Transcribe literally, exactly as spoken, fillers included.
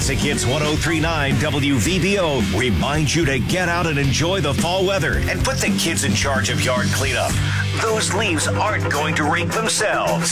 Classic Hits one oh three point nine W V B O reminds you to get out and enjoy the fall weather and put the kids in charge of yard cleanup. Those leaves aren't going to rake themselves.